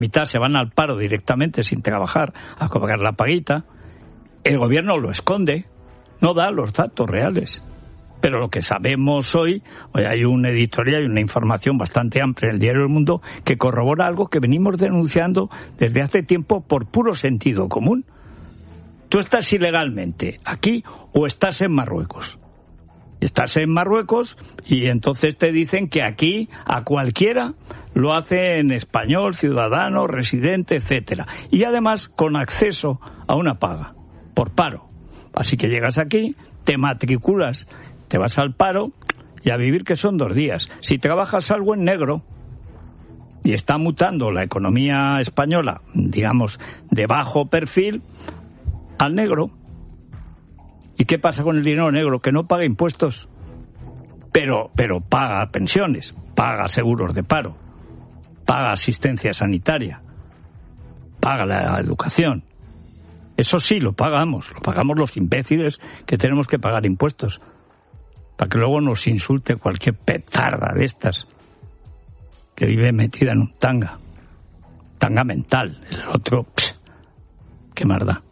mitad se van al paro directamente sin trabajar a cobrar la paguita. El gobierno lo esconde, no da los datos reales. Pero lo que sabemos hoy hay un editorial y una información bastante amplia en el diario El Mundo que corrobora algo que venimos denunciando desde hace tiempo por puro sentido común. Tú estás ilegalmente aquí o estás en Marruecos. Estás en Marruecos y entonces te dicen que aquí a cualquiera lo hace en español, ciudadano, residente, etcétera. Y además con acceso a una paga por paro. Así que llegas aquí, te matriculas, te vas al paro y a vivir, que son 2 días. Si trabajas algo en negro y está mutando la economía española, digamos, de bajo perfil al negro. ¿Y qué pasa con el dinero negro? Que no paga impuestos, pero paga pensiones, paga seguros de paro, paga asistencia sanitaria, paga la educación. Eso sí, lo pagamos los imbéciles que tenemos que pagar impuestos, para que luego nos insulte cualquier petarda de estas que vive metida en un tanga mental. El otro, qué más da.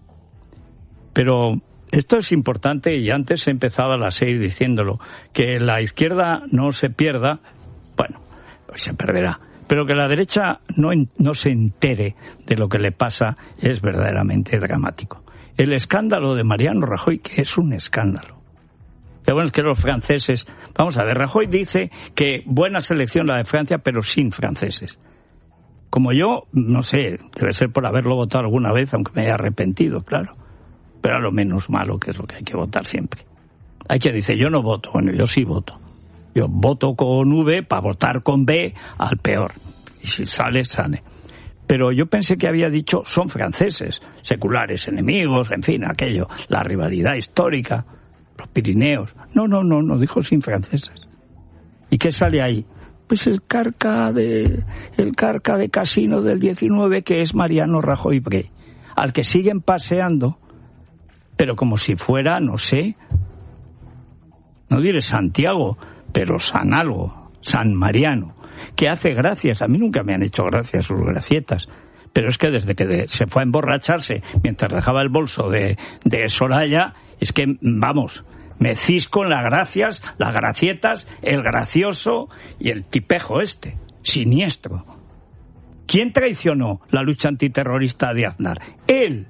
Pero esto es importante, y antes he empezado a las 6 diciéndolo, que la izquierda no se pierda, bueno, pues se perderá, pero que la derecha no se entere de lo que le pasa es verdaderamente dramático. El escándalo de Mariano Rajoy, que es un escándalo. Lo bueno es que los franceses, vamos a ver, Rajoy dice que buena selección la de Francia, pero sin franceses. Como yo, no sé, debe ser por haberlo votado alguna vez, aunque me haya arrepentido, claro. Pero a lo menos malo, que es lo que hay que votar siempre. Hay quien dice, yo no voto. Bueno, yo sí voto. Yo voto con V para votar con B al peor. Y si sale, sale. Pero yo pensé que había dicho, son franceses, seculares enemigos, en fin, aquello, la rivalidad histórica, los Pirineos. No, dijo sin franceses. ¿Y qué sale ahí? Pues el carca de Casino del 19, que es Mariano Rajoy Bré, al que siguen paseando, pero como si fuera, no sé, no diré Santiago, pero San algo, San Mariano, que hace gracias. A mí nunca me han hecho gracias sus gracietas, pero es que desde que se fue a emborracharse mientras dejaba el bolso de Soraya, es que, vamos, me cisco en las gracias, las gracietas, el gracioso y el tipejo este, siniestro. ¿Quién traicionó la lucha antiterrorista de Aznar? Él.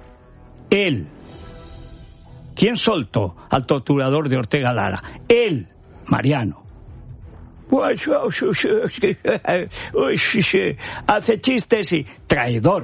¿Quién soltó al torturador de Ortega Lara? Él, Mariano. Hace chistes y traidor.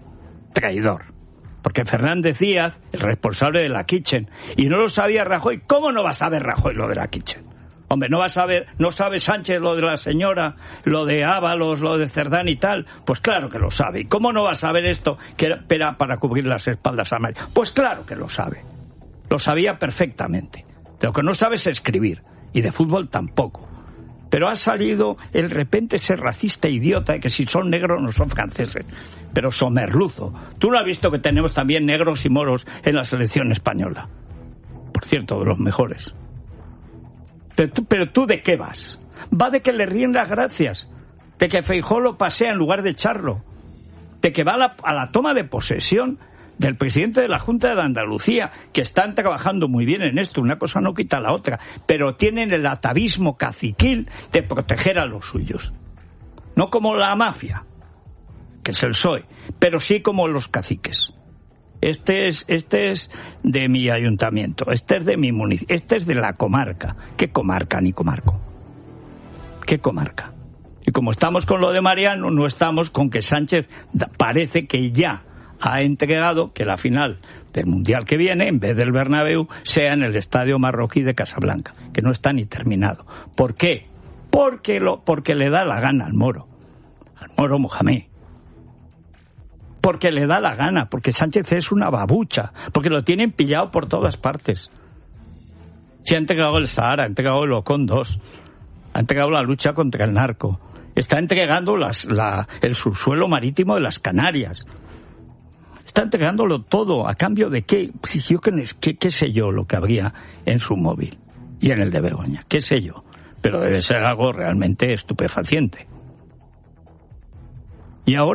Porque Fernández Díaz, el responsable de la Kitchen, y no lo sabía Rajoy. ¿Cómo no va a saber Rajoy lo de la Kitchen? Hombre, no sabe Sánchez lo de la señora, lo de Ábalos, lo de Cerdán y tal. Pues claro que lo sabe. ¿Y cómo no va a saber esto que era para cubrir las espaldas a María? Pues claro que lo sabe. Lo sabía perfectamente. Lo que no sabe es escribir, y de fútbol tampoco. Pero ha salido el repente ese racista idiota de que si son negros no son franceses. Pero somerluzo. Tú no has visto que tenemos también negros y moros en la selección española. Por cierto, de los mejores. Pero tú, ¿de qué vas? Va de que le ríen las gracias, de que Feijóo lo pasea en lugar de echarlo, de que va a la toma de posesión del presidente de la Junta de Andalucía, que están trabajando muy bien en esto, una cosa no quita la otra, pero tienen el atavismo caciquil de proteger a los suyos. No como la mafia, que es el PSOE, pero sí como los caciques. Este es de mi ayuntamiento, este es de mi municipio, este es de la comarca. ¿Qué comarca ni comarco? ¿Qué comarca? Y como estamos con lo de Mariano, no estamos con que Sánchez parece que ya ha entregado que la final del Mundial que viene, en vez del Bernabéu, sea en el Estadio Marroquí de Casablanca, que no está ni terminado. ¿Por qué? Porque le da la gana al Moro Mohamed. Porque le da la gana, porque Sánchez es una babucha, porque lo tienen pillado por todas partes. Se ha entregado el Sahara, ha entregado el Ocon 2, ha entregado la lucha contra el narco, está entregando el subsuelo marítimo de las Canarias. Está entregándolo todo, ¿a cambio de qué? Pues yo qué sé yo lo que habría en su móvil y en el de Begoña, qué sé yo, pero debe ser algo realmente estupefaciente. Y ahora